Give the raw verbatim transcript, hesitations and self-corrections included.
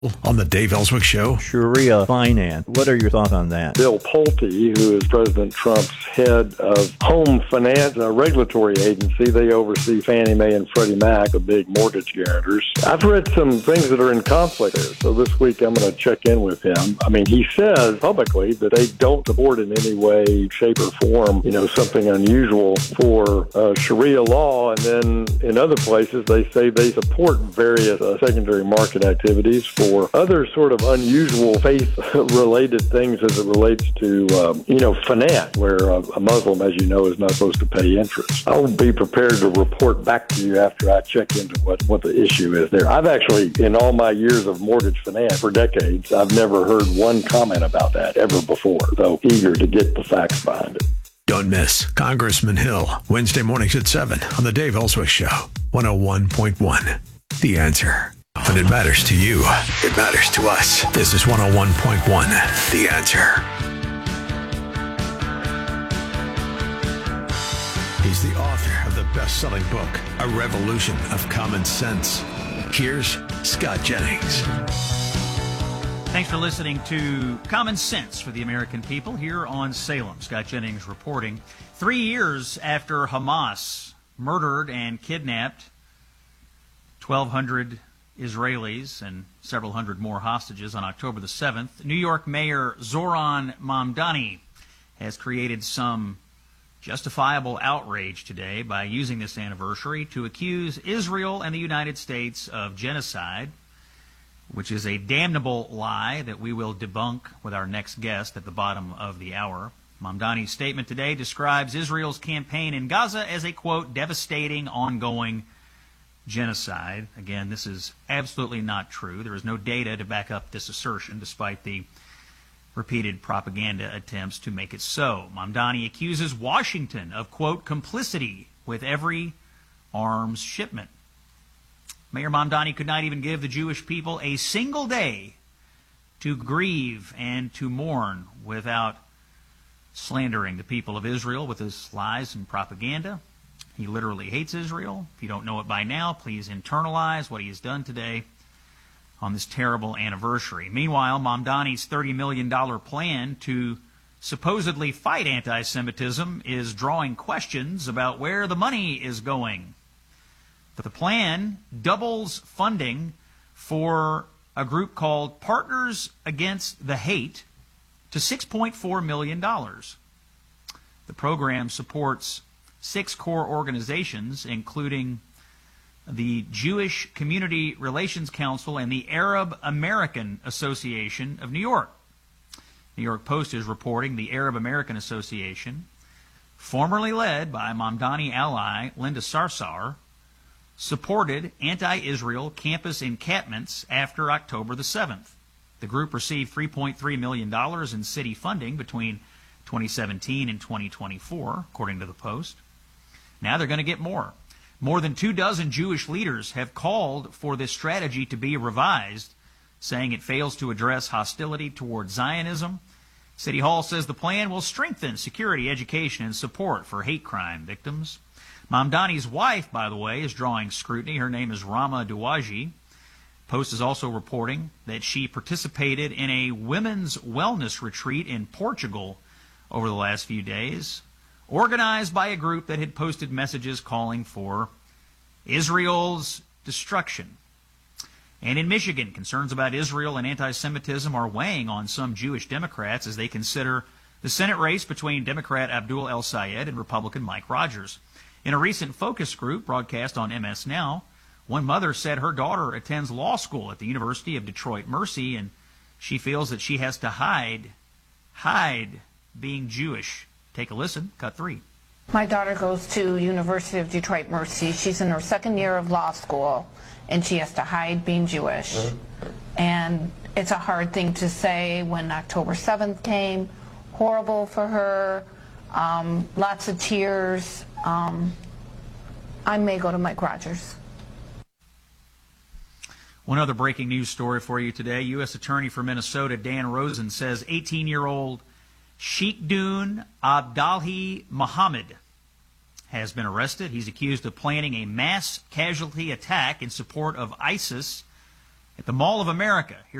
On the Dave Ellswick Show. Sharia finance. What are your thoughts on that? Bill Pulte, who is President Trump's head of home finance, a regulatory agency, they oversee Fannie Mae and Freddie Mac, the big mortgage guarantors. I've read some things that are in conflict there, so this week I'm going to check in with him. I mean, he says publicly that they don't support in any way, shape, or form, you know, something unusual for uh, Sharia law, and then in other places they say they support various uh, secondary market activities for or other sort of unusual faith-related things as it relates to, um, you know, finance, where uh, a Muslim, as you know, is not supposed to pay interest. I'll be prepared to report back to you after I check into what, what the issue is there. I've actually, in all my years of mortgage finance for decades, I've never heard one comment about that ever before, so eager to get the facts behind it. Don't miss Congressman Hill, Wednesday mornings at seven on the Dave Ellswick Show, one oh one point one. The Answer. When it matters to you, it matters to us. This is one oh one point one, The Answer. He's the author of the best-selling book, A Revolution of Common Sense. Here's Scott Jennings. Thanks for listening to Common Sense for the American People here on Salem. Scott Jennings reporting. Three years after Hamas murdered and kidnapped twelve hundred Israelis and several hundred more hostages on October the seventh, New York Mayor Zohran Mamdani has created some justifiable outrage today by using this anniversary to accuse Israel and the United States of genocide, which is a damnable lie that we will debunk with our next guest at the bottom of the hour. Mamdani's statement today describes Israel's campaign in Gaza as a, quote, devastating, ongoing genocide. Again, this is absolutely not true. There is no data to back up this assertion, despite the repeated propaganda attempts to make it so. Mamdani accuses Washington of, quote, complicity with every arms shipment. Mayor Mamdani could not even give the Jewish people a single day to grieve and to mourn without slandering the people of Israel with his lies and propaganda. He literally hates Israel. If you don't know it by now, please internalize what he has done today on this terrible anniversary. Meanwhile, Mamdani's thirty million dollars plan to supposedly fight anti-Semitism is drawing questions about where the money is going. The plan doubles funding for a group called Partners Against the Hate to six point four million dollars. The program supports six core organizations, including the Jewish Community Relations Council and the Arab American Association of New York. New York Post is reporting the Arab American Association, formerly led by Mamdani ally Linda Sarsour, supported anti-Israel campus encampments after October the seventh. The group received three point three million dollars in city funding between twenty seventeen and twenty twenty-four, according to the Post. Now they're going to get more. More than two dozen Jewish leaders have called for this strategy to be revised, saying it fails to address hostility toward Zionism. City Hall says the plan will strengthen security, education, and support for hate crime victims. Mamdani's wife, by the way, is drawing scrutiny. Her name is Rama Douaji. Post is also reporting that she participated in a women's wellness retreat in Portugal over the last few days, organized by a group that had posted messages calling for Israel's destruction. And in Michigan, concerns about Israel and anti-Semitism are weighing on some Jewish Democrats as they consider the Senate race between Democrat Abdul El-Sayed and Republican Mike Rogers. In a recent focus group broadcast on M S Now, one mother said her daughter attends law school at the University of Detroit Mercy, and she feels that she has to hide, hide being Jewish. Take a listen, cut three. My daughter goes to University of Detroit Mercy. She's in her second year of law school, and she has to hide being Jewish. And it's a hard thing to say when October seventh came. Horrible for her. Um, lots of tears. Um, I may go to Mike Rogers. One other breaking news story for you today. U S Attorney for Minnesota Dan Rosen says eighteen-year-old Sheikhdun Abdallahi Muhammad has been arrested. He's accused of planning a mass casualty attack in support of ISIS at the Mall of America here